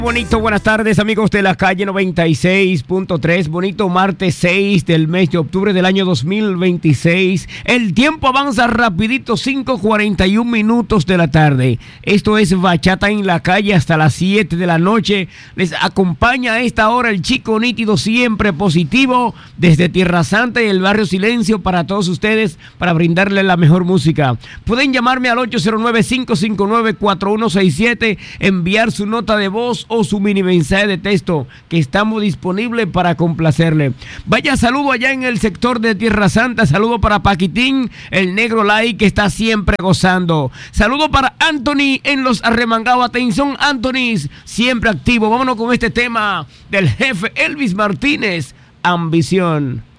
Bonito, buenas tardes amigos de la calle 96.3, bonito martes 6 del mes de octubre del año 2026. El tiempo avanza rapidito, 5:41 minutos de la tarde. Esto es Bachata en la Calle hasta las 7 de la noche. Les acompaña a esta hora el chico nítido, siempre positivo, desde Tierra Santa y el barrio Silencio para todos ustedes, para brindarles la mejor música. Pueden llamarme al 809-559-4167, enviar su nota de voz o su mini mensaje de texto, que estamos disponibles para complacerle. Vaya saludo allá en el sector de Tierra Santa, saludo para Paquitín, el negro like que está siempre gozando. Saludo para Anthony en los Arremangados, atención Anthony, siempre activo. Vámonos con este tema del jefe Elvis Martínez, Ambición.